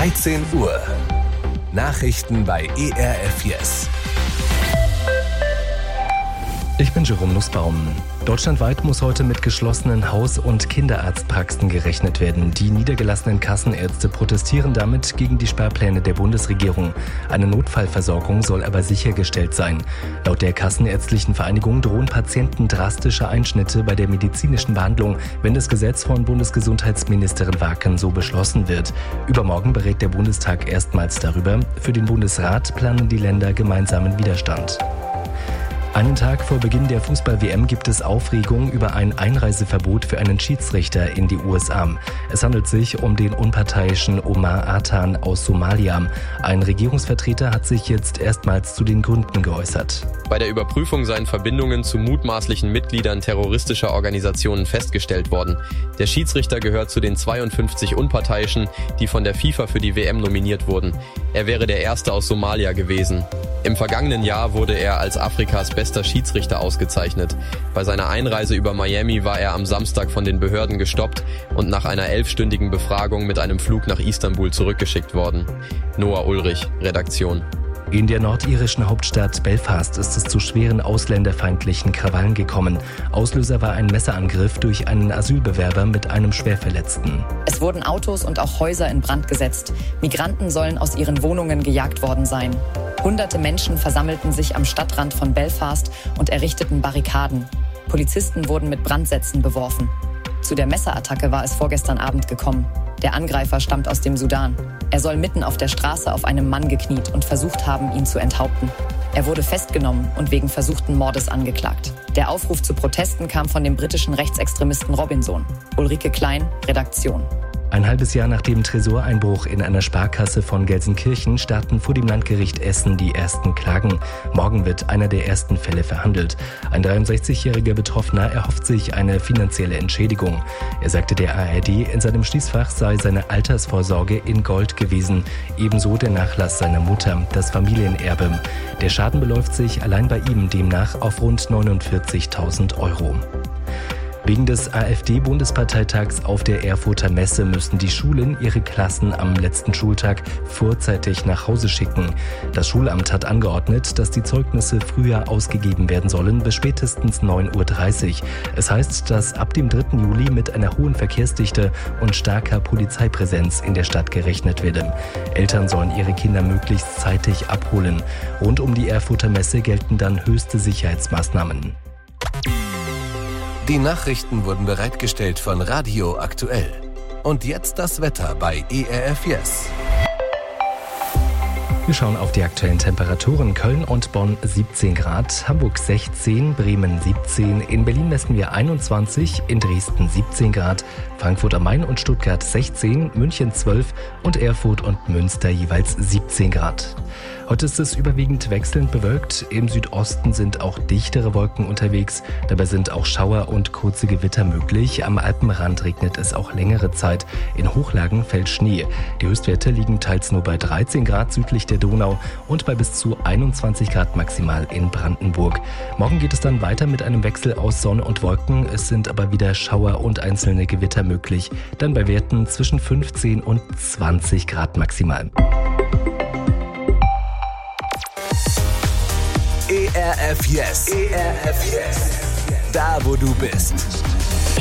13 Uhr. Nachrichten bei ERF Yes. Ich bin Jerome Nussbaum. Deutschlandweit muss heute mit geschlossenen Haus- und Kinderarztpraxen gerechnet werden. Die niedergelassenen Kassenärzte protestieren damit gegen die Sparpläne der Bundesregierung. Eine Notfallversorgung soll aber sichergestellt sein. Laut der Kassenärztlichen Vereinigung drohen Patienten drastische Einschnitte bei der medizinischen Behandlung, wenn das Gesetz von Bundesgesundheitsministerin Waken so beschlossen wird. Übermorgen berät der Bundestag erstmals darüber. Für den Bundesrat planen die Länder gemeinsamen Widerstand. Einen Tag vor Beginn der Fußball-WM gibt es Aufregung über ein Einreiseverbot für einen Schiedsrichter in die USA. Es handelt sich um den unparteiischen Omar Atan aus Somalia. Ein Regierungsvertreter hat sich jetzt erstmals zu den Gründen geäußert. Bei der Überprüfung seien Verbindungen zu mutmaßlichen Mitgliedern terroristischer Organisationen festgestellt worden. Der Schiedsrichter gehört zu den 52 Unparteiischen, die von der FIFA für die WM nominiert wurden. Er wäre der erste aus Somalia gewesen. Im vergangenen Jahr wurde er als Afrikas bester Schiedsrichter ausgezeichnet. Bei seiner Einreise über Miami war er am Samstag von den Behörden gestoppt und nach einer 11-stündigen Befragung mit einem Flug nach Istanbul zurückgeschickt worden. Noah Ulrich, Redaktion. In der nordirischen Hauptstadt Belfast ist es zu schweren ausländerfeindlichen Krawallen gekommen. Auslöser war ein Messerangriff durch einen Asylbewerber mit einem Schwerverletzten. Es wurden Autos und auch Häuser in Brand gesetzt. Migranten sollen aus ihren Wohnungen gejagt worden sein. Hunderte Menschen versammelten sich am Stadtrand von Belfast und errichteten Barrikaden. Polizisten wurden mit Brandsätzen beworfen. Zu der Messerattacke war es vorgestern Abend gekommen. Der Angreifer stammt aus dem Sudan. Er soll mitten auf der Straße auf einem Mann gekniet und versucht haben, ihn zu enthaupten. Er wurde festgenommen und wegen versuchten Mordes angeklagt. Der Aufruf zu Protesten kam von dem britischen Rechtsextremisten Robinson. Ulrike Klein, Redaktion. Ein halbes Jahr nach dem Tresoreinbruch in einer Sparkasse von Gelsenkirchen starten vor dem Landgericht Essen die ersten Klagen. Morgen wird einer der ersten Fälle verhandelt. Ein 63-jähriger Betroffener erhofft sich eine finanzielle Entschädigung. Er sagte der ARD, in seinem Schließfach sei seine Altersvorsorge in Gold gewesen. Ebenso der Nachlass seiner Mutter, das Familienerbe. Der Schaden beläuft sich allein bei ihm demnach auf rund 49.000 €. Wegen des AfD-Bundesparteitags auf der Erfurter Messe müssen die Schulen ihre Klassen am letzten Schultag vorzeitig nach Hause schicken. Das Schulamt hat angeordnet, dass die Zeugnisse früher ausgegeben werden sollen, bis spätestens 9:30 Uhr. Es heißt, dass ab dem 3. Juli mit einer hohen Verkehrsdichte und starker Polizeipräsenz in der Stadt gerechnet werde. Eltern sollen ihre Kinder möglichst zeitig abholen. Rund um die Erfurter Messe gelten dann höchste Sicherheitsmaßnahmen. Die Nachrichten wurden bereitgestellt von Radio Aktuell. Und jetzt das Wetter bei ERF Yes. Wir schauen auf die aktuellen Temperaturen. Köln und Bonn 17 Grad, Hamburg 16, Bremen 17, in Berlin messen wir 21, in Dresden 17 Grad, Frankfurt am Main und Stuttgart 16, München 12 und Erfurt und Münster jeweils 17 Grad. Heute ist es überwiegend wechselnd bewölkt. Im Südosten sind auch dichtere Wolken unterwegs. Dabei sind auch Schauer und kurze Gewitter möglich. Am Alpenrand regnet es auch längere Zeit. In Hochlagen fällt Schnee. Die Höchstwerte liegen teils nur bei 13 Grad südlich der Donau und bei bis zu 21 Grad maximal in Brandenburg. Morgen geht es dann weiter mit einem Wechsel aus Sonne und Wolken. Es sind aber wieder Schauer und einzelne Gewitter möglich. Dann bei Werten zwischen 15 und 20 Grad maximal. ERF Yes. ERF Yes. Da, wo du bist.